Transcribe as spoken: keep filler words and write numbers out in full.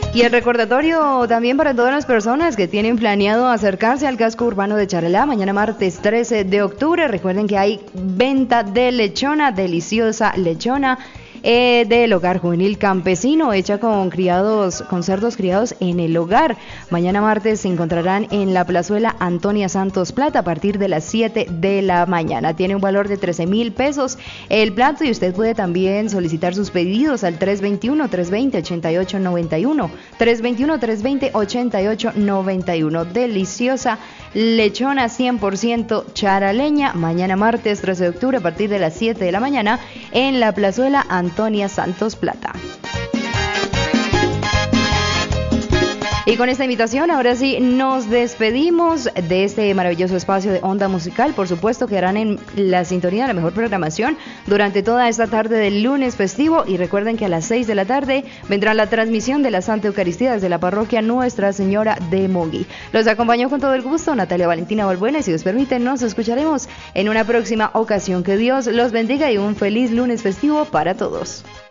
Y el recordatorio también para todas las personas que tienen planeado acercarse al casco urbano de Charalá mañana martes trece de octubre. Recuerden que hay venta de lechona, deliciosa lechona. Eh, del hogar juvenil campesino hecha con criados, con cerdos criados en el hogar. Mañana martes se encontrarán en la plazuela Antonia Santos Plata a partir de las siete de la mañana. Tiene un valor de trece mil pesos el plato y usted puede también solicitar sus pedidos al tres veintiuno, tres veinte, ochenta y ocho noventa y uno, tres veintiuno, tres veinte, ochenta y ocho noventa y uno. Deliciosa lechona cien por ciento charaleña, mañana martes trece de octubre a partir de las siete de la mañana en la plazuela Antonia Santos Plata. Y con esta invitación, ahora sí, nos despedimos de este maravilloso espacio de Onda Musical. Por supuesto, quedarán en la sintonía de la mejor programación durante toda esta tarde del lunes festivo. Y recuerden que a las seis de la tarde vendrá la transmisión de la Santa Eucaristía desde la parroquia Nuestra Señora de Mogui. Los acompañó con todo el gusto Natalia Valentina Balbuena y si Dios permite, nos escucharemos en una próxima ocasión. Que Dios los bendiga y un feliz lunes festivo para todos.